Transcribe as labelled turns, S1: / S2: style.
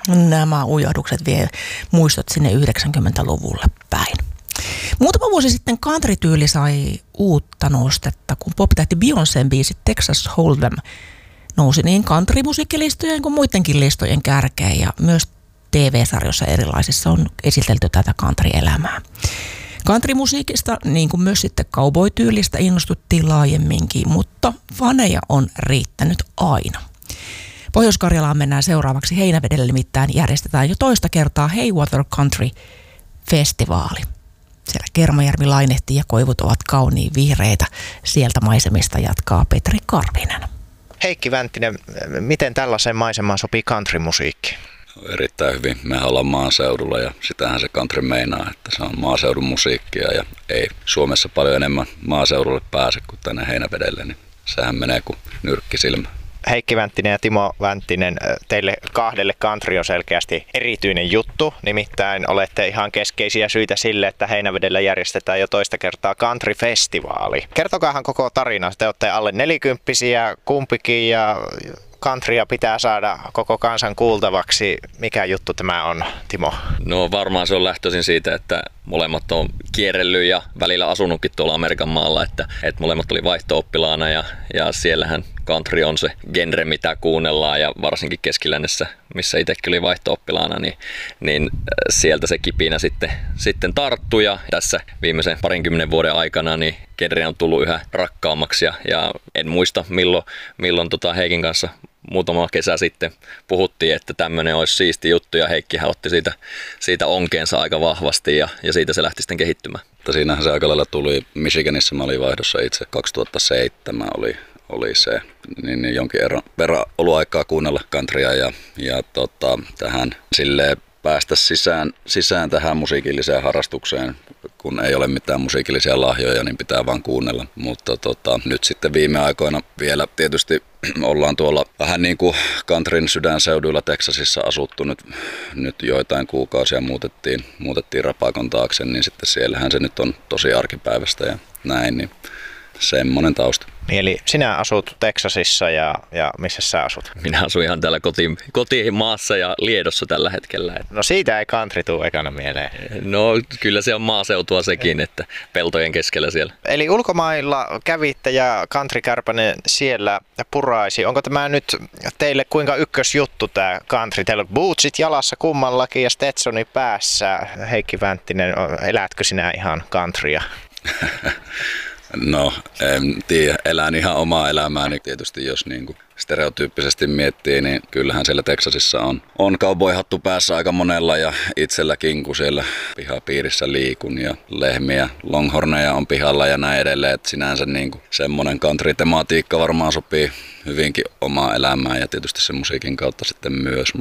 S1: Nämä ujohdukset vie muistot sinne 90-luvulle päin. Muutama vuosi sitten country-tyyli sai uutta nostetta, kun pop-tähti Beyoncén biisi Texas Hold'em nousi niin country-musiikkilistojen kuin muidenkin listojen kärkeen, ja myös TV-sarjoissa erilaisissa on esitelty tätä country-elämää. Country-musiikista, niin kuin myös sitten cowboy-tyylistä, innostuttiin laajemminkin, mutta faneja on riittänyt aina. Pohjois-Karjalaan mennään seuraavaksi Heinävedelle, nimittäin järjestetään jo toista kertaa Haywater Country-festivaali. Siellä Kermajärvi lainehtii ja koivut ovat kauniin vihreitä. Sieltä maisemista jatkaa Petri Karvinen.
S2: Heikki Vänttinen, miten tällaiseen maisemaan sopii countrymusiikki?
S3: Erittäin hyvin. Mehän ollaan maaseudulla ja sitähän se country meinaa, että se on maaseudun musiikkia ja ei Suomessa paljon enemmän maaseudulle pääse kuin tänne Heinävedelle, niin sehän menee kuin nyrkki silmä.
S2: Heikki Vänttinen ja Timo Vänttinen, teille kahdelle country on selkeästi erityinen juttu. Nimittäin olette ihan keskeisiä syitä sille, että Heinävedellä järjestetään jo toista kertaa country-festivaali. Kertokaahan koko tarina. Te olette alle 40-vuotiaita kumpikin ja countrya pitää saada koko kansan kuultavaksi. Mikä juttu tämä on, Timo?
S4: No varmaan se on lähtöisin siitä, että molemmat on kierrellyt ja välillä asunutkin tuolla Amerikan maalla, että molemmat oli vaihto-oppilaana ja siellähän country on se genre, mitä kuunnellaan ja varsinkin Keskilännessä, missä itsekin oli vaihto-oppilaana, niin sieltä se kipinä sitten tarttui ja tässä viimeisen 20 vuoden aikana niin genre on tullut yhä rakkaammaksi ja en muista milloin Heikin kanssa muutama kesä sitten puhuttiin, että tämmöinen olisi siisti juttu ja Heikkihän otti siitä onkeensa aika vahvasti ja siitä se lähti sitten kehittymään.
S3: Siinähän se aika lailla tuli Michiganissa, mä olin vaihdossa itse 2007 oli se, niin jonkin verran ollut aikaa kuunnella countrya ja tähän silleen päästä sisään tähän musiikilliseen harrastukseen, kun ei ole mitään musiikillisia lahjoja, niin pitää vaan kuunnella. Mutta nyt sitten viime aikoina vielä tietysti ollaan tuolla vähän niin kuin countryn sydänseuduilla Texasissa asuttu nyt joitain kuukausia muutettiin Rapakon taakse, niin sitten siellähän se nyt on tosi arkipäivästä ja näin, niin semmoinen tausta.
S2: Eli sinä asut Texasissa ja missä sä asut?
S4: Minä asun ihan täällä kotimaassa ja Liedossa tällä hetkellä.
S2: No siitä ei country tule ekana mieleen.
S4: No kyllä se on maaseutua sekin, että peltojen keskellä siellä.
S2: Eli ulkomailla kävitte ja country Kärpänen siellä puraisi. Onko tämä nyt teille kuinka ykkösjuttu tämä country? Teillä on bootsit jalassa kummallakin ja Stetsoni päässä. Heikki Vänttinen, elätkö sinä ihan countrya?
S3: No, en tiedä. Elän ihan omaa elämääni. Tietysti jos niin stereotyyppisesti miettii, niin kyllähän siellä Texasissa on cowboyhattu päässä aika monella ja itselläkin, kun siellä pihapiirissä liikun ja lehmiä, longhorneja on pihalla ja näin edelleen. Että sinänsä niin semmoinen country-tematiikka varmaan sopii hyvinkin omaa elämään ja tietysti sen musiikin kautta sitten myös.